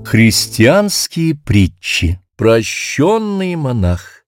Христианские притчи. Прощенный монах.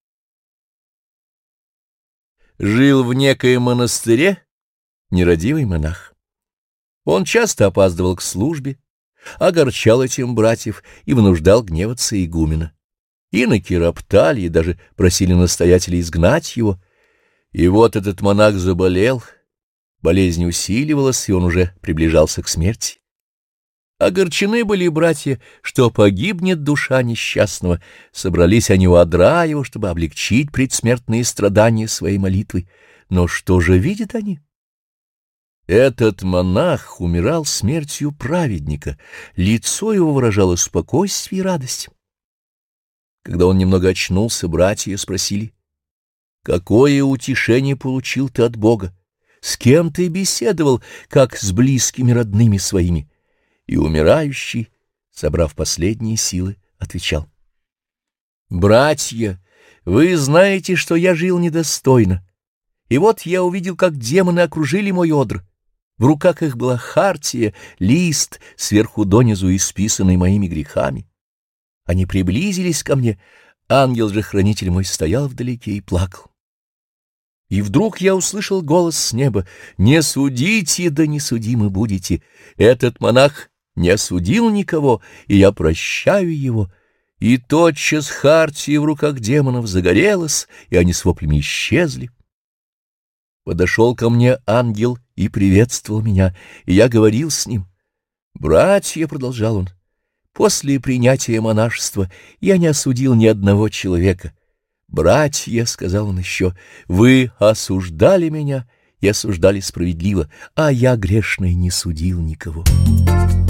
Жил в некоем монастыре нерадивый монах. Он часто опаздывал к службе, огорчал этим братьев и вынуждал гневаться игумена. Иноки роптали и даже просили настоятеля изгнать его. И вот этот монах заболел, болезнь усиливалась, и он уже приближался к смерти. Огорчены были братья, что погибнет душа несчастного. Собрались они у одра его, чтобы облегчить предсмертные страдания своей молитвой. Но что же видят они? Этот монах умирал смертью праведника, лицо его выражало спокойствие и радость. Когда он немного очнулся, братья спросили: «Какое утешение получил ты от Бога? С кем ты беседовал, как с близкими родными своими?» И умирающий, собрав последние силы, отвечал: «Братья, вы знаете, что я жил недостойно, и вот я увидел, как демоны окружили мой одр. В руках их была хартия, лист, сверху донизу исписанный моими грехами. Они приблизились ко мне, ангел же хранитель мой стоял вдалеке и плакал. И вдруг я услышал голос с неба: не судите, да не судимы будете. Этот монах не осудил никого, и я прощаю его». И тотчас хартия в руках демонов загорелась, и они с воплями исчезли. Подошел ко мне ангел и приветствовал меня, и я говорил с ним. «Братья», — продолжал он, — «после принятия монашества я не осудил ни одного человека. Братья», — сказал он еще, — «вы осуждали меня и осуждали справедливо, а я, грешный, не судил никого».